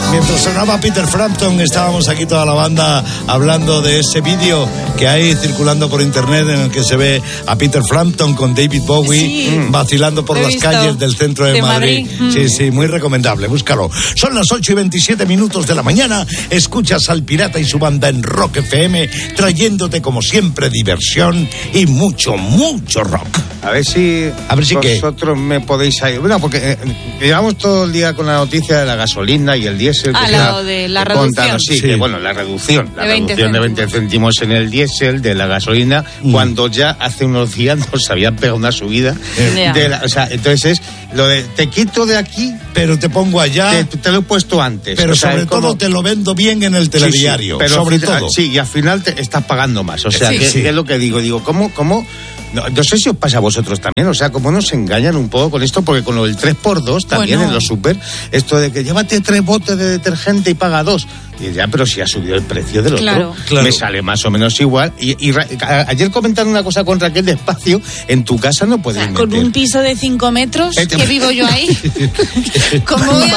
Mientras sonaba Peter Frampton, estábamos aquí toda la banda hablando de ese vídeo que hay circulando por internet en el que se ve a Peter Frampton con David Bowie vacilando por las calles del centro de Madrid. Sí, muy recomendable, búscalo. Son las 8:27 de la mañana, escuchas al Pirata y su banda en Rock FM, trayéndote como siempre diversión y mucho rock. A ver si vosotros me podéis ayudar. Bueno, porque llevamos todo el día con la noticia de la gasolina y el diésel. Lo de la reducción. Sí, que, bueno, la reducción de 20 céntimos en el diésel, de la gasolina, cuando ya hace unos días nos habían pegado una subida. Entonces es lo de te quito de aquí, pero te pongo allá. Te lo he puesto antes. Pero sobre todo te lo vendo bien en el telediario. Pero sobre todo. Sí, y al final te estás pagando más. O sea, que es lo que digo. Digo, ¿cómo? No sé si os pasa a vosotros también, o sea, cómo nos engañan un poco con esto, porque con lo del 3x2 también en los super, esto de que llévate 3 botes de detergente y paga 2. Y ya, pero si ha subido el precio del otro, me sale más o menos igual. Y ayer comentaron una cosa con Raquel despacio, en tu casa no puedes meter. Con un piso de 5 metros, que vivo yo ahí, ¿cómo voy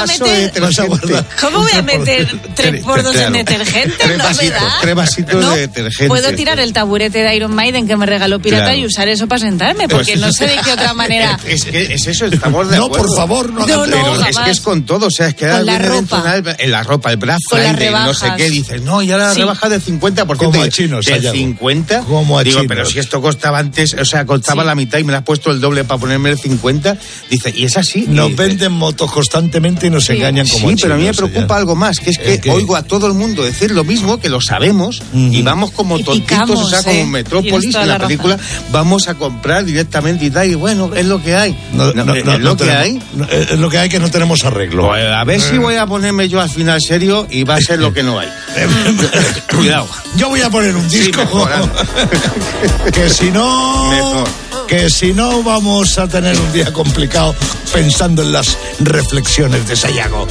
a meter 3x2 en detergente? 3 vasitos de detergente. Puedo tirar el taburete de Iron Maiden que me regaló Pirata y usar eso para sentarme, porque no sé de qué otra manera. Es que es eso, estamos de acuerdo. No, por favor, no. Es que es con todo, o sea, es que con la ropa. En la ropa, el Black Friday, no sé qué, dices, no, y ahora rebaja del 50%. Como a chinos, ¿del 50%? Como a chinos. Pero si esto costaba antes, o sea, costaba la mitad y me lo has puesto el doble para ponerme el 50%. Dice, y es así. Nos venden motos constantemente y nos engañan como chinos. Sí, pero a mí me preocupa algo más, que es que oigo a todo el mundo decir lo mismo, que lo sabemos, y vamos como tontitos, o sea, como Metrópolis en la película, vamos a comprar directamente y tal, y bueno, es lo que hay. Es lo que hay, que no tenemos arreglo. Pues a ver si voy a ponerme yo al final serio y va a ser lo que no hay. Cuidado. Yo voy a poner un disco. Que si no vamos a tener un día complicado pensando en las reflexiones de Sayago.